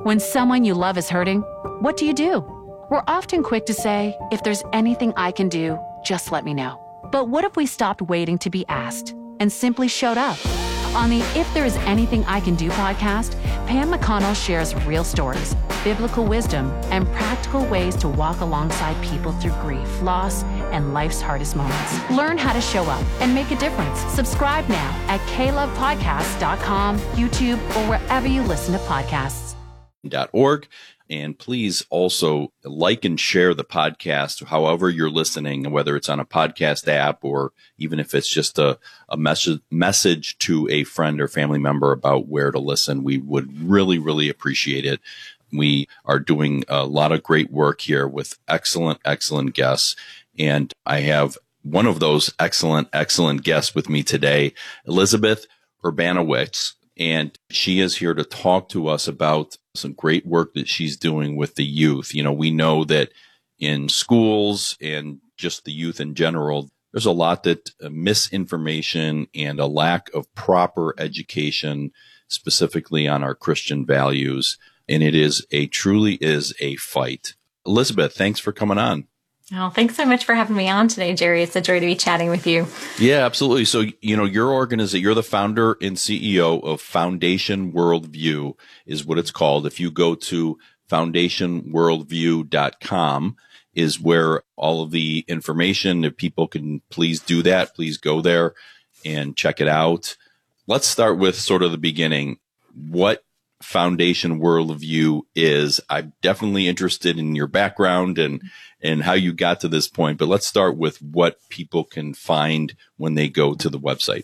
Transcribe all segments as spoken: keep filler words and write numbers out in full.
When someone you love is hurting, what do you do? We're often quick to say, if there's anything I can do, just let me know. But what if we stopped waiting to be asked and simply showed up? On the If There Is Anything I Can Do podcast, Pam McConnell shares real stories, biblical wisdom, and practical ways to walk alongside people through grief, loss, and life's hardest moments. Learn how to show up and make a difference. Subscribe now at k love podcast dot com, YouTube, or wherever you listen to podcasts. .org. And please also like and share the podcast, however you're listening, whether it's on a podcast app or even if it's just a, a message, message to a friend or family member about where to listen. We would really, really appreciate it. We are doing a lot of great work here with excellent, excellent guests. And I have one of those excellent, excellent guests with me today, Elizabeth Urbanowicz. And she is here to talk to us about some great work that she's doing with the youth. You know, we know that in schools and just the youth in general, there's a lot that uh, misinformation and a lack of proper education, specifically on our Christian values. And it is a truly is a fight. Elizabeth, thanks for coming on. Oh, thanks so much for having me on today, Jerry. It's a joy to be chatting with you. Yeah, absolutely. So, you know, your organization, you're the founder and C E O of Foundation Worldview is what it's called. If you go to foundation worldview dot com is where all of the information, if people can please do that, please go there and check it out. Let's start with sort of the beginning. What Foundation Worldview is. I'm definitely interested in your background and and how you got to this point, but let's start with what people can find when they go to the website.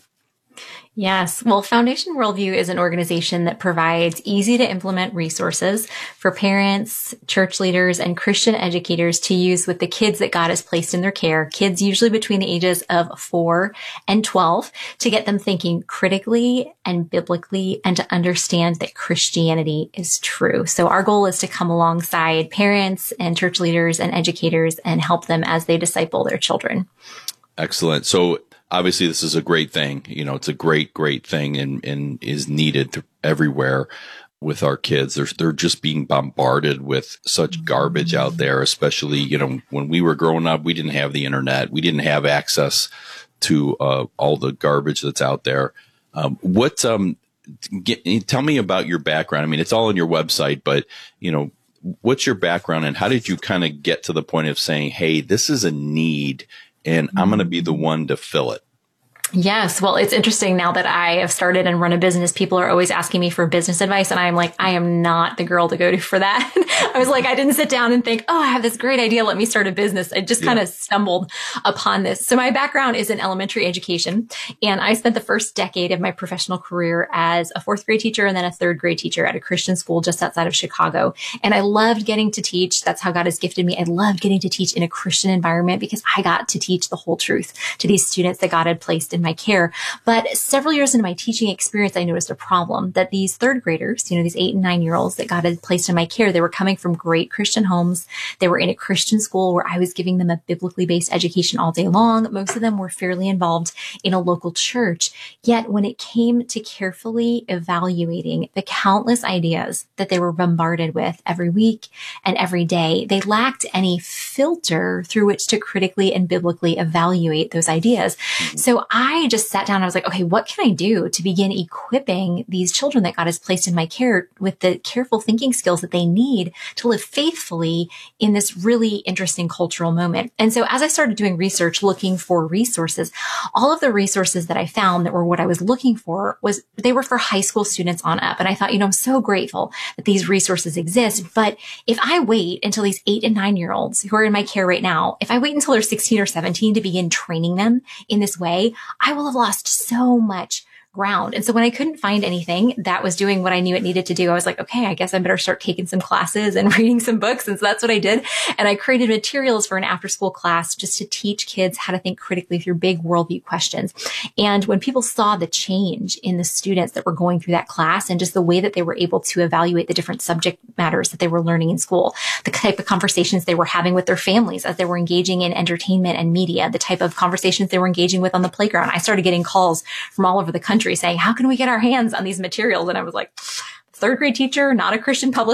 Yes. Well, Foundation Worldview is an organization that provides easy to implement resources for parents, church leaders, and Christian educators to use with the kids that God has placed in their care, kids usually between the ages of four and twelve, to get them thinking critically and biblically and to understand that Christianity is true. So our goal is to come alongside parents and church leaders and educators and help them as they disciple their children. Excellent. So obviously, this is a great thing. You know, it's a great, great thing and, and is needed to everywhere with our kids. They're, they're just being bombarded with such garbage out there, especially, you know, when we were growing up, we didn't have the internet. We didn't have access to uh, all the garbage that's out there. Um, what, um, get, tell me about your background. I mean, it's all on your website, but, you know, what's your background and how did you kind of get to the point of saying, hey, this is a need and I'm going to be the one to fill it? Yes. Well, it's interesting now that I have started and run a business. People are always asking me for business advice. And I'm like, I am not the girl to go to for that. I was like, I didn't sit down and think, oh, I have this great idea. Let me start a business. I just yeah. kind of stumbled upon this. So my background is in elementary education. And I spent the first decade of my professional career as a fourth grade teacher and then a third grade teacher at a Christian school just outside of Chicago. And I loved getting to teach. That's how God has gifted me. I loved getting to teach in a Christian environment because I got to teach the whole truth to these students that God had placed in my care. But several years into my teaching experience, I noticed a problem that these third graders, you know, these eight and nine year olds that God had placed in my care, they were coming from great Christian homes. They were in a Christian school where I was giving them a biblically based education all day long. Most of them were fairly involved in a local church. Yet when it came to carefully evaluating the countless ideas that they were bombarded with every week and every day, they lacked any filter through which to critically and biblically evaluate those ideas. Mm-hmm. So I just sat down and I was like, okay, what can I do to begin equipping these children that God has placed in my care with the careful thinking skills that they need to live faithfully in this really interesting cultural moment? And so as I started doing research, looking for resources, all of the resources that I found that were what I was looking for was they were for high school students on up. And I thought, you know, I'm so grateful that these resources exist. But if I wait until these eight and nine year olds who are in my care right now, if I wait until they're sixteen or seventeen to begin training them in this way, I will have lost so much ground. And so when I couldn't find anything that was doing what I knew it needed to do, I was like, okay, I guess I better start taking some classes and reading some books. And so that's what I did. And I created materials for an after school class just to teach kids how to think critically through big worldview questions. And when people saw the change in the students that were going through that class and just the way that they were able to evaluate the different subject matters that they were learning in school, the type of conversations they were having with their families as they were engaging in entertainment and media, the type of conversations they were engaging with on the playground, I started getting calls from all over the country saying, how can we get our hands on these materials? And I was like, third grade teacher, not a Christian publisher.